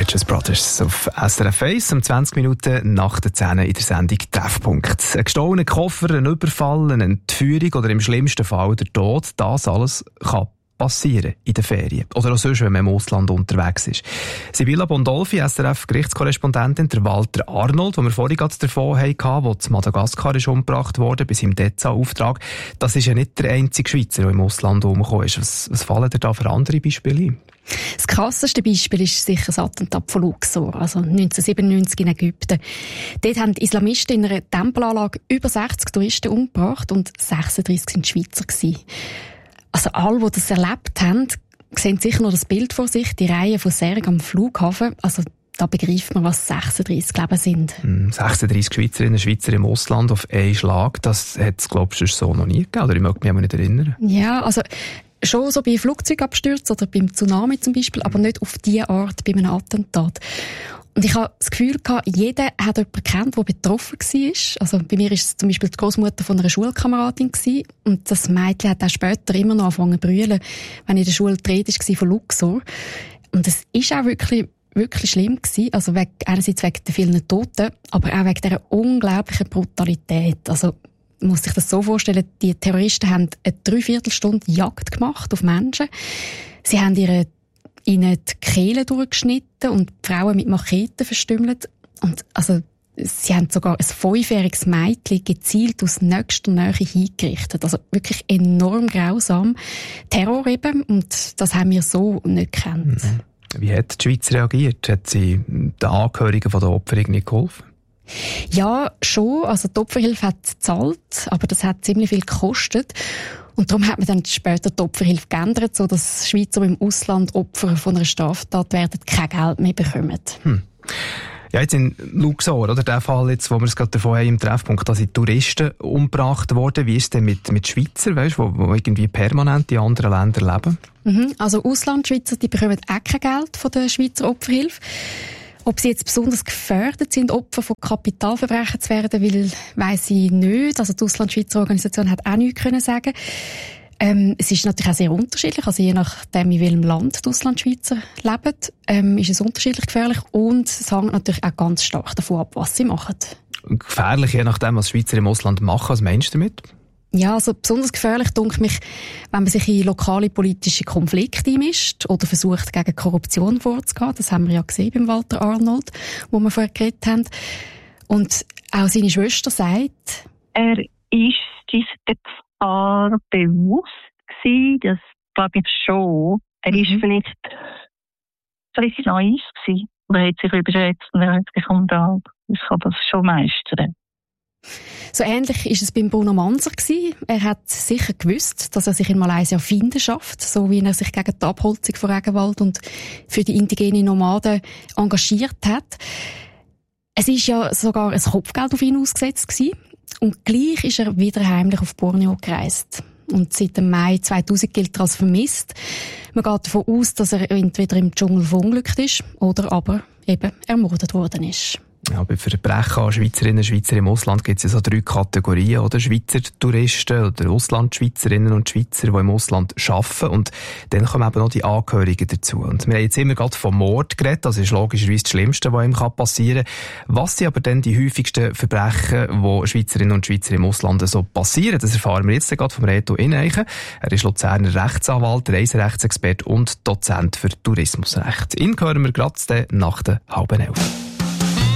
Righteous Brothers auf SRF 1, um 20 Minuten nach der 10 in der Sendung Treffpunkt. Ein gestohlener Koffer, ein Überfall, eine Entführung oder im schlimmsten Fall der Tod, das alles kann passieren in den Ferien. Oder auch sonst, wenn man im Ausland unterwegs ist. Sibylla Bondolfi, SRF-Gerichtskorrespondentin, der Walter Arnold, den wir vorhin gerade davon hatten, der zu Madagaskar ist umgebracht wurde, bis im DEZA-Auftrag. Das ist ja nicht der einzige Schweizer, der im Ausland umgekommen ist. Was fallen dir da für andere Beispiele ein? Das krasseste Beispiel ist sicher das Attentat von Luxor, also 1997 in Ägypten. Dort haben Islamisten in einer Tempelanlage über 60 Touristen umgebracht und 36 sind Schweizer gewesen. Also alle, die das erlebt haben, sehen sicher noch das Bild vor sich, die Reihe von Särgen am Flughafen. Also da begreift man, was 36 Leben sind. 36 Schweizerinnen und Schweizer im Ausland auf einen Schlag, das hat es, glaubst du, so noch nie gegeben? Oder ich mag mich aber nicht erinnern. Ja, also schon so bei Flugzeugabstürzen oder beim Tsunami zum Beispiel, aber nicht auf diese Art bei einem Attentat. Und ich habe das Gefühl gehabt, jeder hat jemanden gekannt, der betroffen war. Also bei mir war es zum Beispiel die Großmutter von einer Schulkameradin gewesen. Und das Mädchen hat auch später immer noch angefangen zu brüllen, wenn in der Schule die Rede war von Luxor. Und es ist auch wirklich schlimm gewesen. Also einerseits wegen der vielen Toten, aber auch wegen dieser unglaublichen Brutalität. Also man muss sich das so vorstellen, die Terroristen haben eine 3/4 Stunde Jagd gemacht auf Menschen. Sie haben ihnen die Kehlen durchgeschnitten und die Frauen mit Macheten verstümmelt. Und also, sie haben sogar ein 5-jähriges Mädchen gezielt aus nächster Nähe hingerichtet. Also wirklich enorm grausam. Terror eben, und das haben wir so nicht gekannt. Wie hat die Schweiz reagiert? Hat sie den Angehörigen der Opfer irgendwie geholfen? Ja, schon. Also die Opferhilfe hat gezahlt, aber das hat ziemlich viel gekostet. Und darum hat man dann später die Opferhilfe geändert, sodass Schweizer im Ausland Opfer von einer Straftat werden kein Geld mehr bekommen. Ja, jetzt in Luxor, oder der Fall jetzt, wo wir es gerade davon haben im Treffpunkt, da sind Touristen umgebracht worden. Wie ist es denn mit Schweizer, weißt, wo irgendwie permanent in anderen Ländern leben? Also Auslandschweizer, die bekommen auch kein Geld von der Schweizer Opferhilfe. Ob sie jetzt besonders gefährdet sind, Opfer von Kapitalverbrechen zu werden, weiss ich nicht. Also die Auslandschweizer Organisation hat auch nichts können sagen. Es ist natürlich auch sehr unterschiedlich. Also je nachdem, in welchem Land die Auslandschweizer leben, ist es unterschiedlich gefährlich. Und es hängt natürlich auch ganz stark davon ab, was sie machen. Gefährlich, je nachdem, was Schweizer im Ausland machen. Was meinst du damit? Ja, also besonders gefährlich denke mich, wenn man sich in lokale politische Konflikte einmischt oder versucht, gegen Korruption vorzugehen. Das haben wir ja gesehen beim Walter Arnold, wo wir vorher geredet haben. Und auch seine Schwester sagt, er ist sich der Gefahr bewusst gewesen, das glaube ich schon. Er ist vielleicht naiv gewesen. Oder er hat sich überschätzt und er hat gekommen, ich kann das schon meistern. So ähnlich ist es beim Bruno Manser gewesen. Er hat sicher gewusst, dass er sich in Malaysia Finden schafft, so wie er sich gegen die Abholzung von Regenwald und für die indigenen Nomaden engagiert hat. Es ist ja sogar ein Kopfgeld auf ihn ausgesetzt gewesen. Und gleich ist er wieder heimlich auf Borneo gereist. Und seit dem Mai 2000 gilt er als vermisst. Man geht davon aus, dass er entweder im Dschungel verunglückt ist oder aber eben ermordet worden ist. Ja, bei Verbrechen an Schweizerinnen und Schweizer im Ausland gibt es ja so 3 Kategorien, oder? Schweizer Touristen oder Auslandschweizerinnen und Schweizer, die im Ausland arbeiten. Und dann kommen eben noch die Angehörigen dazu. Und wir haben jetzt immer gerade vom Mord geredet. Das ist logischerweise das Schlimmste, was ihm passieren kann. Was sind aber dann die häufigsten Verbrechen, die Schweizerinnen und Schweizer im Ausland so passieren? Das erfahren wir jetzt gerade vom Reto Ineichen. Er ist Luzerner Rechtsanwalt, Reiserechtsexperte und Dozent für Tourismusrecht. Ihn hören wir gerade nach der 10:30.